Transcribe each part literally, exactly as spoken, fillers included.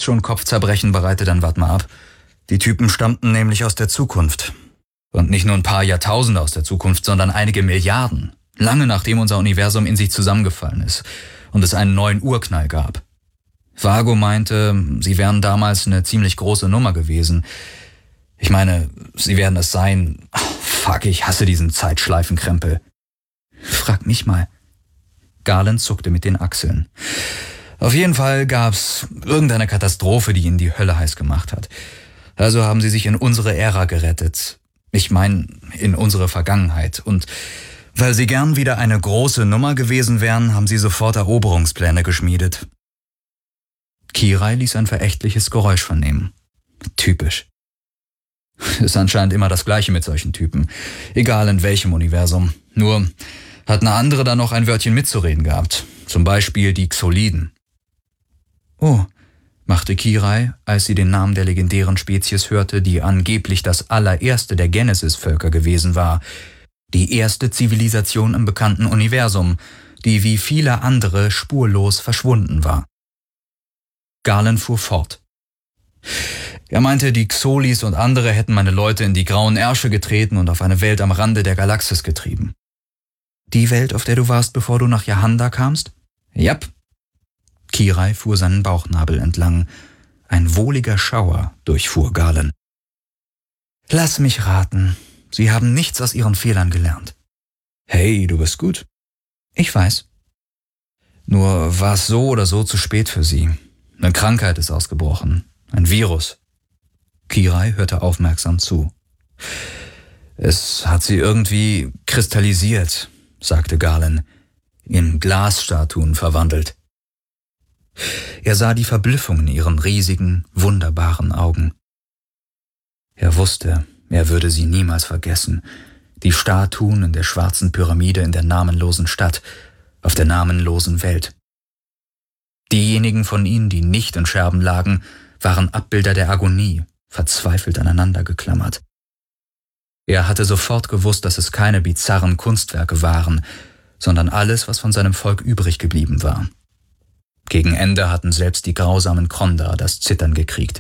schon Kopfzerbrechen bereite, dann wart mal ab. Die Typen stammten nämlich aus der Zukunft. Und nicht nur ein paar Jahrtausende aus der Zukunft, sondern einige Milliarden. Lange nachdem unser Universum in sich zusammengefallen ist und es einen neuen Urknall gab. Vago meinte, sie wären damals eine ziemlich große Nummer gewesen. Ich meine, sie werden es sein. Ach, fuck, ich hasse diesen Zeitschleifenkrempel. Frag mich mal. Galen zuckte mit den Achseln. Auf jeden Fall gab's irgendeine Katastrophe, die ihnen die Hölle heiß gemacht hat. Also haben sie sich in unsere Ära gerettet. Ich meine, in unsere Vergangenheit. Und weil sie gern wieder eine große Nummer gewesen wären, haben sie sofort Eroberungspläne geschmiedet. Kirai ließ ein verächtliches Geräusch vernehmen. Typisch. Ist anscheinend immer das Gleiche mit solchen Typen. Egal in welchem Universum. Nur hat eine andere da noch ein Wörtchen mitzureden gehabt. Zum Beispiel die Xoliden. Oh, machte Kirai, als sie den Namen der legendären Spezies hörte, die angeblich das allererste der Genesis-Völker gewesen war. Die erste Zivilisation im bekannten Universum, die wie viele andere spurlos verschwunden war. Galen fuhr fort. Er meinte, die Xolis und andere hätten meine Leute in die grauen Ärsche getreten und auf eine Welt am Rande der Galaxis getrieben. Die Welt, auf der du warst, bevor du nach Jahanda kamst? Jap. Kirai fuhr seinen Bauchnabel entlang. Ein wohliger Schauer durchfuhr Galen. Lass mich raten. Sie haben nichts aus ihren Fehlern gelernt. Hey, du bist gut. Ich weiß. Nur war es so oder so zu spät für sie. Eine Krankheit ist ausgebrochen. Ein Virus. Kirai hörte aufmerksam zu. Es hat sie irgendwie kristallisiert, sagte Galen, in Glasstatuen verwandelt. Er sah die Verblüffung in ihren riesigen, wunderbaren Augen. Er wusste, er würde sie niemals vergessen, die Statuen in der schwarzen Pyramide in der namenlosen Stadt, auf der namenlosen Welt. Diejenigen von ihnen, die nicht in Scherben lagen, waren Abbilder der Agonie, verzweifelt aneinander geklammert. Er hatte sofort gewusst, dass es keine bizarren Kunstwerke waren, sondern alles, was von seinem Volk übrig geblieben war. Gegen Ende hatten selbst die grausamen Kronda das Zittern gekriegt.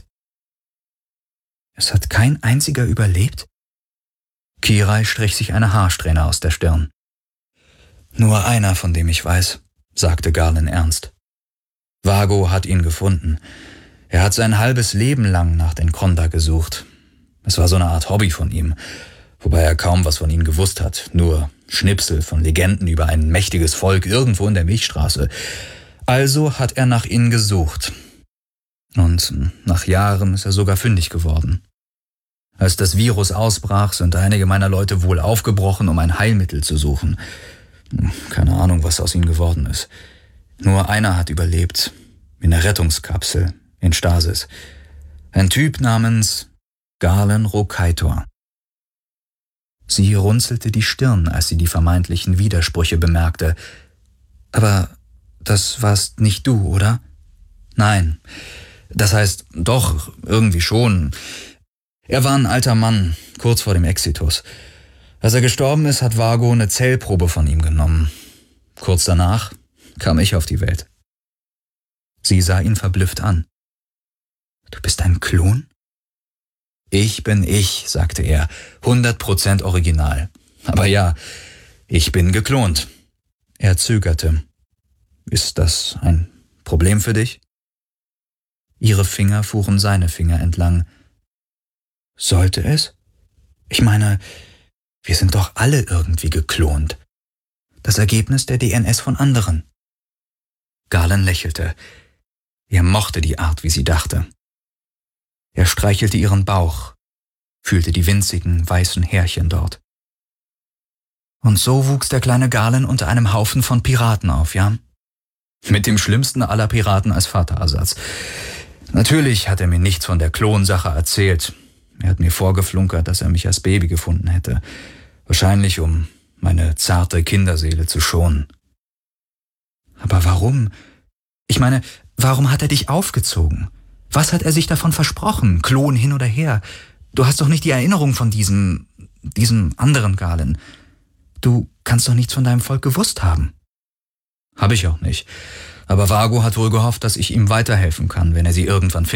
Es hat kein einziger überlebt? Kirai strich sich eine Haarsträhne aus der Stirn. Nur einer, von dem ich weiß, sagte Galen ernst. Vago hat ihn gefunden. Er hat sein halbes Leben lang nach den Kronda gesucht. Es war so eine Art Hobby von ihm, wobei er kaum was von ihnen gewusst hat, nur Schnipsel von Legenden über ein mächtiges Volk irgendwo in der Milchstraße. Also hat er nach ihnen gesucht. Und nach Jahren ist er sogar fündig geworden. Als das Virus ausbrach, sind einige meiner Leute wohl aufgebrochen, um ein Heilmittel zu suchen. Keine Ahnung, was aus ihnen geworden ist. Nur einer hat überlebt, in der Rettungskapsel, in Stasis. Ein Typ namens Galen Rokaitor. Sie runzelte die Stirn, als sie die vermeintlichen Widersprüche bemerkte. Aber das warst nicht du, oder? Nein. Das heißt, doch, irgendwie schon. Er war ein alter Mann, kurz vor dem Exitus. Als er gestorben ist, hat Vago eine Zellprobe von ihm genommen. Kurz danach kam ich auf die Welt. Sie sah ihn verblüfft an. Du bist ein Klon? Ich bin ich, sagte er, hundert Prozent original. Aber ja, ich bin geklont. Er zögerte. Ist das ein Problem für dich? Ihre Finger fuhren seine Finger entlang. Sollte es? Ich meine, wir sind doch alle irgendwie geklont. Das Ergebnis der D N S von anderen. Galen lächelte. Er mochte die Art, wie sie dachte. Er streichelte ihren Bauch, fühlte die winzigen, weißen Härchen dort. Und so wuchs der kleine Galen unter einem Haufen von Piraten auf, ja? Mit dem schlimmsten aller Piraten als Vaterersatz. Natürlich hat er mir nichts von der Klonsache erzählt. Er hat mir vorgeflunkert, dass er mich als Baby gefunden hätte. Wahrscheinlich, um meine zarte Kinderseele zu schonen. Aber warum? Ich meine, warum hat er dich aufgezogen? Was hat er sich davon versprochen? Klon hin oder her? Du hast doch nicht die Erinnerung von diesem, diesem anderen Galen. Du kannst doch nichts von deinem Volk gewusst haben. Hab ich auch nicht. Aber Vago hat wohl gehofft, dass ich ihm weiterhelfen kann, wenn er sie irgendwann findet.